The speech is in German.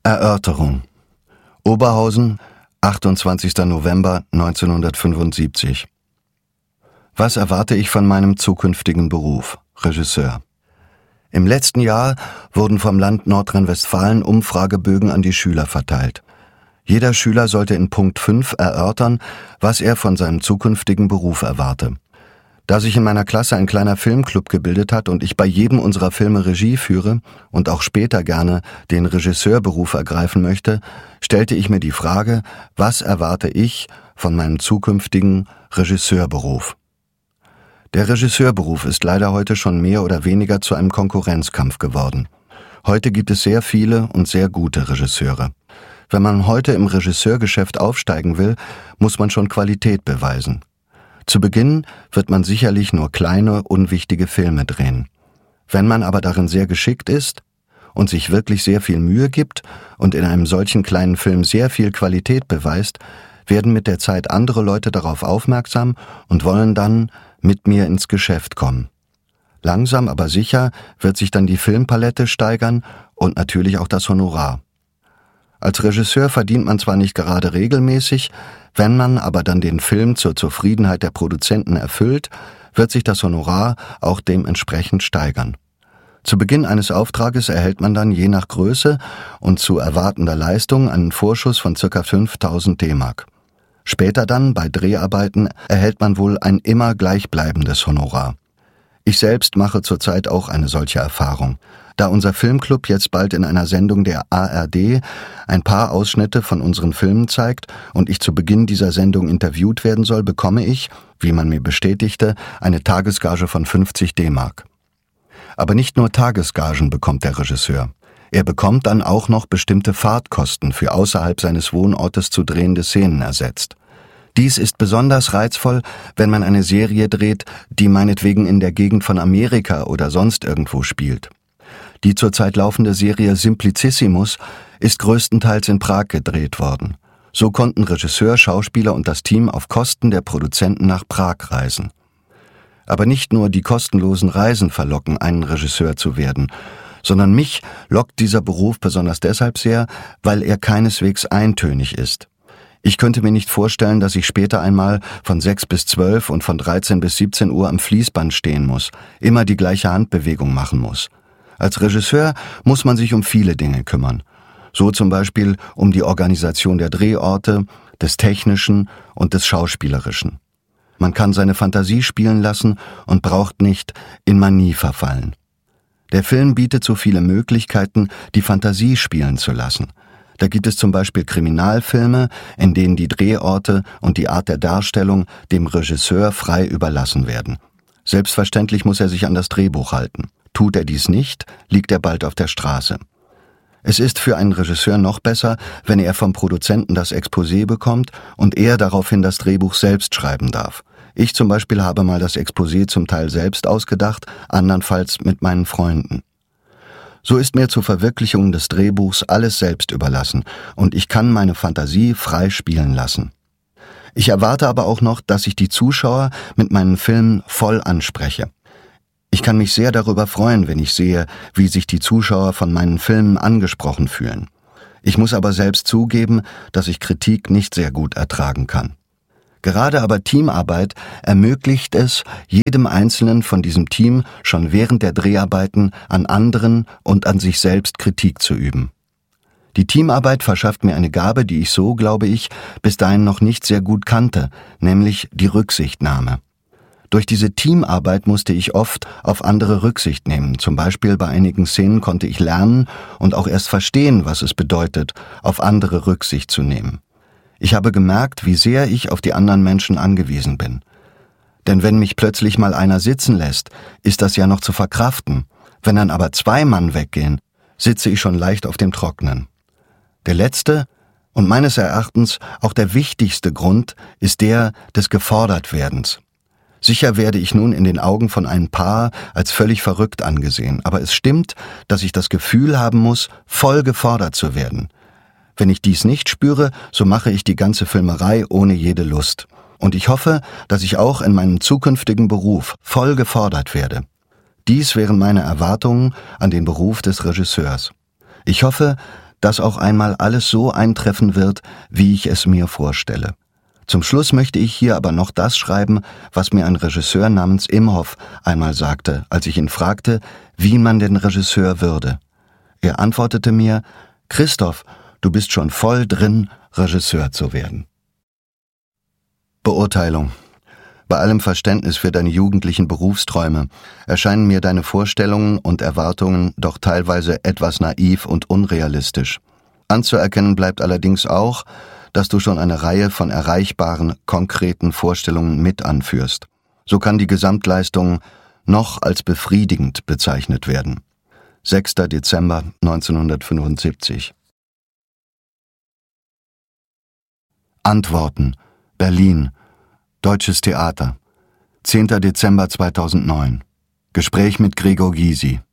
Erörterung. Oberhausen, 28. November 1975. Was erwarte ich von meinem zukünftigen Beruf? Regisseur. Im letzten Jahr wurden vom Land Nordrhein-Westfalen Umfragebögen an die Schüler verteilt. Jeder Schüler sollte in Punkt 5 erörtern, was er von seinem zukünftigen Beruf erwarte. Da sich in meiner Klasse ein kleiner Filmclub gebildet hat und ich bei jedem unserer Filme Regie führe und auch später gerne den Regisseurberuf ergreifen möchte, stellte ich mir die Frage, was erwarte ich von meinem zukünftigen Regisseurberuf? Der Regisseurberuf ist leider heute schon mehr oder weniger zu einem Konkurrenzkampf geworden. Heute gibt es sehr viele und sehr gute Regisseure. Wenn man heute im Regisseurgeschäft aufsteigen will, muss man schon Qualität beweisen. Zu Beginn wird man sicherlich nur kleine, unwichtige Filme drehen. Wenn man aber darin sehr geschickt ist und sich wirklich sehr viel Mühe gibt und in einem solchen kleinen Film sehr viel Qualität beweist, werden mit der Zeit andere Leute darauf aufmerksam und wollen dann mit mir ins Geschäft kommen. Langsam aber sicher wird sich dann die Filmpalette steigern und natürlich auch das Honorar. Als Regisseur verdient man zwar nicht gerade regelmäßig, wenn man aber dann den Film zur Zufriedenheit der Produzenten erfüllt, wird sich das Honorar auch dementsprechend steigern. Zu Beginn eines Auftrages erhält man dann je nach Größe und zu erwartender Leistung einen Vorschuss von ca. 5.000 D-Mark. Später dann, bei Dreharbeiten, erhält man wohl ein immer gleichbleibendes Honorar. Ich selbst mache zurzeit auch eine solche Erfahrung. Da unser Filmclub jetzt bald in einer Sendung der ARD ein paar Ausschnitte von unseren Filmen zeigt und ich zu Beginn dieser Sendung interviewt werden soll, bekomme ich, wie man mir bestätigte, eine Tagesgage von 50 D-Mark. Aber nicht nur Tagesgagen bekommt der Regisseur. Er bekommt dann auch noch bestimmte Fahrtkosten für außerhalb seines Wohnortes zu drehende Szenen ersetzt. Dies ist besonders reizvoll, wenn man eine Serie dreht, die meinetwegen in der Gegend von Amerika oder sonst irgendwo spielt. Die zurzeit laufende Serie Simplicissimus ist größtenteils in Prag gedreht worden. So konnten Regisseur, Schauspieler und das Team auf Kosten der Produzenten nach Prag reisen. Aber nicht nur die kostenlosen Reisen verlocken, einen Regisseur zu werden, sondern mich lockt dieser Beruf besonders deshalb sehr, weil er keineswegs eintönig ist. Ich könnte mir nicht vorstellen, dass ich später einmal von 6 bis 12 und von 13 bis 17 Uhr am Fließband stehen muss, immer die gleiche Handbewegung machen muss. Als Regisseur muss man sich um viele Dinge kümmern. So zum Beispiel um die Organisation der Drehorte, des Technischen und des Schauspielerischen. Man kann seine Fantasie spielen lassen und braucht nicht in Manie verfallen. Der Film bietet so viele Möglichkeiten, die Fantasie spielen zu lassen. Da gibt es zum Beispiel Kriminalfilme, in denen die Drehorte und die Art der Darstellung dem Regisseur frei überlassen werden. Selbstverständlich muss er sich an das Drehbuch halten. Tut er dies nicht, liegt er bald auf der Straße. Es ist für einen Regisseur noch besser, wenn er vom Produzenten das Exposé bekommt und er daraufhin das Drehbuch selbst schreiben darf. Ich zum Beispiel habe mal das Exposé zum Teil selbst ausgedacht, andernfalls mit meinen Freunden. So ist mir zur Verwirklichung des Drehbuchs alles selbst überlassen und ich kann meine Fantasie frei spielen lassen. Ich erwarte aber auch noch, dass ich die Zuschauer mit meinen Filmen voll anspreche. Ich kann mich sehr darüber freuen, wenn ich sehe, wie sich die Zuschauer von meinen Filmen angesprochen fühlen. Ich muss aber selbst zugeben, dass ich Kritik nicht sehr gut ertragen kann. Gerade aber Teamarbeit ermöglicht es, jedem Einzelnen von diesem Team schon während der Dreharbeiten an anderen und an sich selbst Kritik zu üben. Die Teamarbeit verschafft mir eine Gabe, die ich so, glaube ich, bis dahin noch nicht sehr gut kannte, nämlich die Rücksichtnahme. Durch diese Teamarbeit musste ich oft auf andere Rücksicht nehmen. Zum Beispiel bei einigen Szenen konnte ich lernen und auch erst verstehen, was es bedeutet, auf andere Rücksicht zu nehmen. Ich habe gemerkt, wie sehr ich auf die anderen Menschen angewiesen bin. Denn wenn mich plötzlich mal einer sitzen lässt, ist das ja noch zu verkraften. Wenn dann aber 2 Mann weggehen, sitze ich schon leicht auf dem Trockenen. Der letzte und meines Erachtens auch der wichtigste Grund ist der des Gefordertwerdens. Sicher werde ich nun in den Augen von einem Paar als völlig verrückt angesehen, aber es stimmt, dass ich das Gefühl haben muss, voll gefordert zu werden. Wenn ich dies nicht spüre, so mache ich die ganze Filmerei ohne jede Lust. Und ich hoffe, dass ich auch in meinem zukünftigen Beruf voll gefordert werde. Dies wären meine Erwartungen an den Beruf des Regisseurs. Ich hoffe, dass auch einmal alles so eintreffen wird, wie ich es mir vorstelle. Zum Schluss möchte ich hier aber noch das schreiben, was mir ein Regisseur namens Imhoff einmal sagte, als ich ihn fragte, wie man den Regisseur würde. Er antwortete mir: Christoph, du bist schon voll drin, Regisseur zu werden. Beurteilung. Bei allem Verständnis für deine jugendlichen Berufsträume erscheinen mir deine Vorstellungen und Erwartungen doch teilweise etwas naiv und unrealistisch. Anzuerkennen bleibt allerdings auch, dass du schon eine Reihe von erreichbaren, konkreten Vorstellungen mit anführst. So kann die Gesamtleistung noch als befriedigend bezeichnet werden. 6. Dezember 1975. Antworten. Berlin. Deutsches Theater. 10. Dezember 2009. Gespräch mit Gregor Gysi.